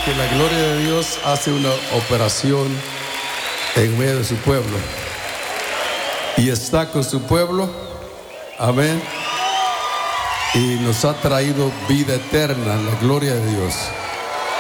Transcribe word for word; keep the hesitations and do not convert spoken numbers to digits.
que la gloria de Dios hace una operación en medio de su pueblo y está con su pueblo, amén, y nos ha traído vida eterna, la gloria de Dios.